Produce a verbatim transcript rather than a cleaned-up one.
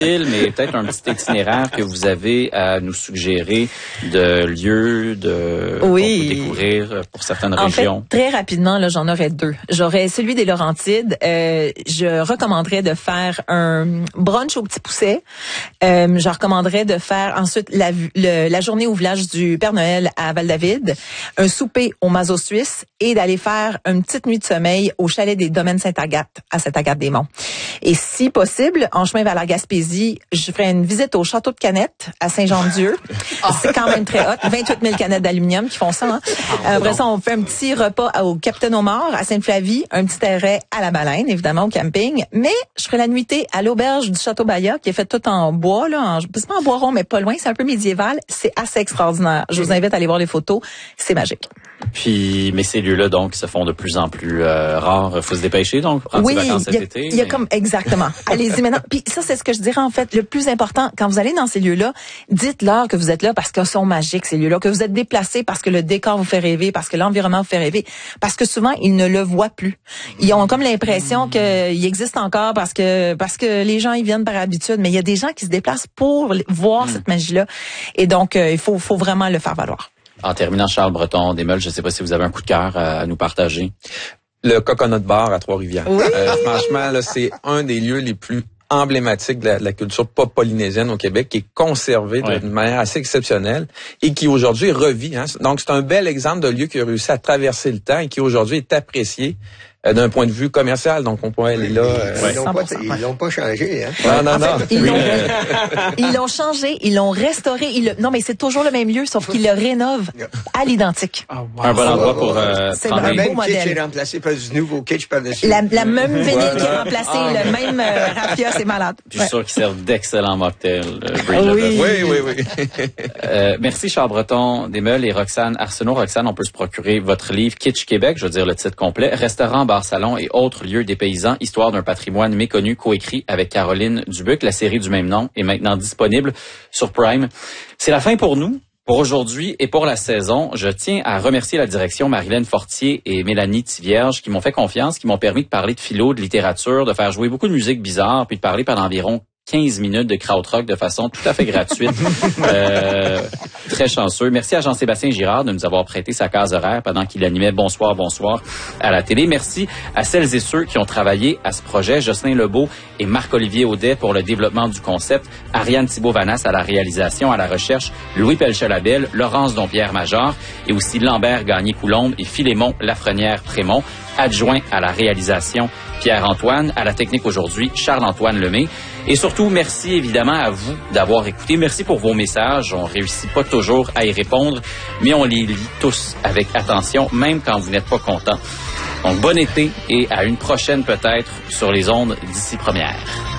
mais peut-être un petit itinéraire que vous avez à nous suggérer de lieux de oui. pour découvrir pour certaines en régions. Fait, très rapidement, là, j'en aurais deux. J'aurais celui des Laurentides. Euh, je recommanderais de faire un brunch au Petit Pousset. Euh, je recommanderais de faire ensuite la, le, la journée au village du Père Noël à Val-David, un souper au Mazo Suisse et d'aller faire une petite nuit de sommeil au chalet des Domaines Sainte-Agathe à Sainte-Agathe-des-Monts. Et si possible, en chemin vers la Gaspésie, je ferai une visite au château de Canette à Saint-Jean-de-Dieu. C'est quand même très hot. vingt-huit mille canettes d'aluminium qui font ça. Hein? Euh, après ça, on fait un petit repas au Capitaine Omar à Sainte-Flavie, un petit arrêt à la Baleine, évidemment, au camping. Mais je ferai la nuitée à l'auberge du Château Baya, qui est faite tout en bois, là. En, c'est pas en bois rond, mais pas loin. C'est un peu médiéval. C'est assez extraordinaire. Je vous invite à aller voir les photos. C'est magique. Puis, mais ces lieux-là, donc, se font de plus en plus euh, rares. Faut se dépêcher, donc, prendre oui, ses vacances cet y a, été. Il y a mais... comme, exactement. Allez-y maintenant. Puis ça, c'est ce que je dirais, en fait, le plus important. Quand vous allez dans ces lieux-là, dites-leur que vous êtes là parce qu'ils sont magiques, ces lieux-là, que vous êtes déplacés parce que le décor vous fait rêver, parce que l'environnement vous fait rêver, parce que souvent, ils ne le voient plus. Ils ont comme l'impression mmh. qu'il existe encore parce que, parce que les gens, ils viennent par habitude, mais il y a des gens qui se déplacent pour voir mmh. cette magie-là. Et donc, euh, il faut, faut vraiment le faire valoir. En terminant, Charles Breton, des Meules, je ne sais pas si vous avez un coup de cœur à, à nous partager. Le Coconut Bar à Trois-Rivières. Oui. Euh, franchement, là, c'est un des lieux les plus emblématiques de la, de la culture pop polynésienne au Québec, qui est conservé ouais. d'une manière assez exceptionnelle et qui aujourd'hui revit. Hein. Donc, c'est un bel exemple de lieu qui a réussi à traverser le temps et qui aujourd'hui est apprécié euh, d'un point de vue commercial. Donc, on pourrait aller là. Euh, ils l'ont pas, ils l'ont pas changé. Hein. Non, non, en non. Fait, ils, l'ont, ils l'ont changé, ils l'ont restauré. Ils le, non, mais c'est toujours le même lieu, sauf qu'ils le rénovent à l'identique. Oh, wow. Un bon endroit pour euh, c'est prendre un le beau modèle. Kitsch est remplacé par du nouveau kitsch par-dessus. La, la même vinyle qui est remplacée, ah, le même euh, raffia, c'est malade. Je suis ouais. sûr qu'ils servent d'excellents mocktails. Euh, oui. oui, oui, oui. euh, merci Charles Breton, des Meules et Roxane Arsenault. Roxane, on peut se procurer votre livre Kitsch Québec, je veux dire le titre complet, restaurant, bar, salon et autres lieux des paysans, histoire d'un patrimoine méconnu, coécrit avec Caroline Dubuc. La série du même nom est maintenant disponible sur Prime. C'est la fin pour nous. Pour aujourd'hui et pour la saison, je tiens à remercier la direction Marilène Fortier et Mélanie Tivierge qui m'ont fait confiance, qui m'ont permis de parler de philo, de littérature, de faire jouer beaucoup de musique bizarre, puis de parler pendant environ quinze minutes de krautrock de façon tout à fait gratuite. euh, très chanceux. Merci à Jean-Sébastien Girard de nous avoir prêté sa case horaire pendant qu'il animait Bonsoir, Bonsoir à la télé. Merci à celles et ceux qui ont travaillé à ce projet. Jocelyn Lebeau et Marc-Olivier Audet pour le développement du concept. Ariane Thibault-Vanas à la réalisation, à la recherche. Louis Pelchat-Labelle, Laurence Dompierre-Major et aussi Lambert Gagné-Coulombe et Philémon Lafrenière-Prémont. Adjoint à la réalisation, Pierre-Antoine, à la technique aujourd'hui, Charles-Antoine Lemay. Et surtout, merci évidemment à vous d'avoir écouté. Merci pour vos messages. On réussit pas toujours à y répondre, mais on les lit tous avec attention, même quand vous n'êtes pas contents. Donc, bon été et à une prochaine peut-être sur les ondes d'ici première.